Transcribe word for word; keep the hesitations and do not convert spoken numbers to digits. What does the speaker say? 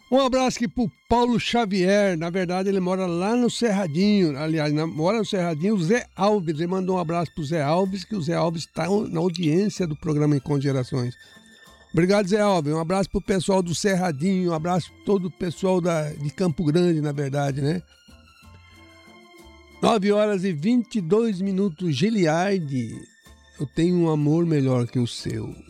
Um abraço aqui pro Paulo Xavier, na verdade ele mora lá no Cerradinho, aliás, na, mora no Cerradinho, o Zé Alves, ele mandou um abraço pro Zé Alves, que o Zé Alves está na audiência do programa Encontro de Gerações. Obrigado, Zé Alves, um abraço pro pessoal do Cerradinho, um abraço pro todo o pessoal da, de Campo Grande, na verdade, né? nove horas e vinte e dois minutos, Giliardi, eu tenho um amor melhor que o seu.